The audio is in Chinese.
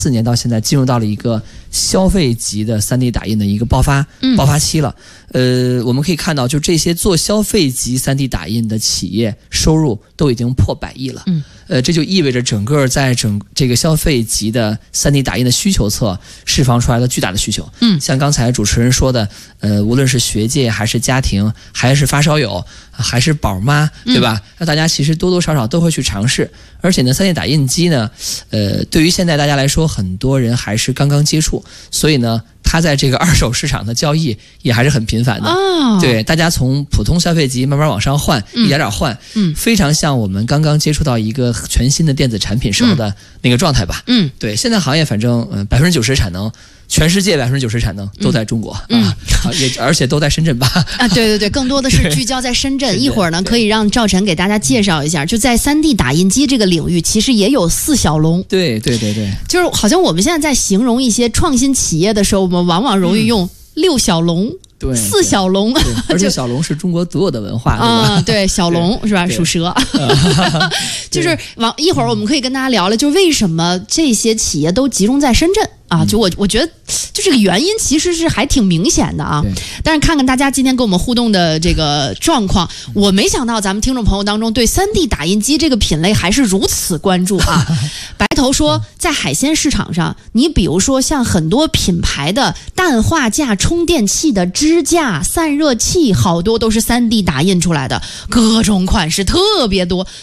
年到现在进入到了一个消费级的 3D 打印的一个爆发期了。我们可以看到，就这些做消费级 3D 打印的企业收入都已经破100亿了。这就意味着整个在这个消费级的 3D 打印的需求侧释放出来了巨大的需求。像刚才主持人说的，无论是学界还是家庭，还是发烧友，还是宝妈，对吧？那大家其实多多少少都会去尝试。而且呢 3D 打印机呢，对于现在大家来说，很多人还是刚刚接触，所以呢，它在这个二手市场的交易也还是很频繁的。对，大家从普通消费级慢慢往上换，一点点换，非常像我们刚刚接触到一个全新的电子产品时候的那个状态吧。对，现在行业反正90%产能。全世界90%产能都在中国而且都在深圳吧？ 对，更多的是聚焦在深圳。一会儿呢，可以让赵晨给大家介绍一下，就在3D 打印机这个领域，其实也有4小龙。 对， 就是好像我们现在在形容一些创新企业的时候，我们往往容易用6小龙。 对 ，4小龙， 而且小龙是中国独有的文化，对吧？ 对，小龙是吧？属蛇，就是一会儿我们可以跟大家聊聊，就为什么这些企业都集中在深圳啊？就我觉得，就这个原因其实是还挺明显的啊。但是看看大家今天跟我们互动的这个状况，我没想到咱们听众朋友当中对3D 打印机这个品类还是如此关注啊。白头说，在海鲜市场上，你比如说像很多品牌的氮化镓充电器的支架、散热器，好多都是3D 打印出来的，各种款式特别多。